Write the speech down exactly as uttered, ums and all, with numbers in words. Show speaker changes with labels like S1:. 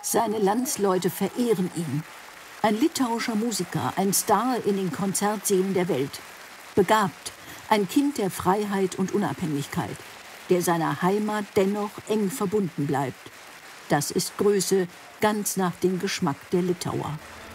S1: Seine Landsleute verehren ihn. Ein litauischer Musiker, ein Star in den Konzertsälen der Welt. Begabt, ein Kind der Freiheit und Unabhängigkeit, der seiner Heimat dennoch eng verbunden bleibt. Das ist Größe, ganz nach dem Geschmack der Litauer.